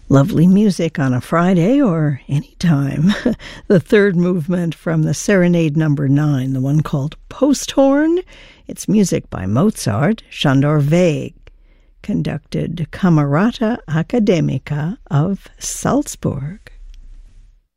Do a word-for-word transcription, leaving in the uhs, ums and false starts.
Lovely music on a Friday or any time. The third movement from the Serenade number nine, the one called Posthorn. It's music by Mozart, Sándor Végh, conducted Camerata Academica of Salzburg.